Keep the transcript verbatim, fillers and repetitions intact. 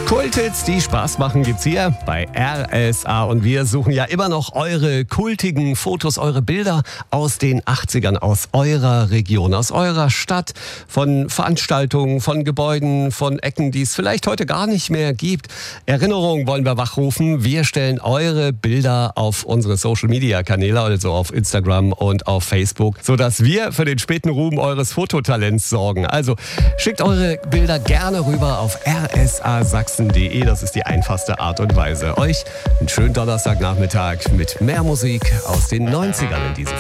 Kulthits, die Spaß machen, gibt's hier bei R S A. Und wir suchen ja immer noch eure kultigen Fotos, eure Bilder aus den achtzigern, aus eurer Region, aus eurer Stadt, von Veranstaltungen, von Gebäuden, von Ecken, die es vielleicht heute gar nicht mehr gibt. Erinnerungen wollen wir wachrufen. Wir stellen eure Bilder auf unsere Social-Media-Kanäle, also auf Instagram und auf Facebook, sodass wir für den späten Ruhm eures Fototalents sorgen. Also schickt eure Bilder gerne rüber auf r s a sachsen punkt d e. Das ist die einfachste Art und Weise. Euch einen schönen Donnerstagnachmittag mit mehr Musik aus den neunzigern in diesem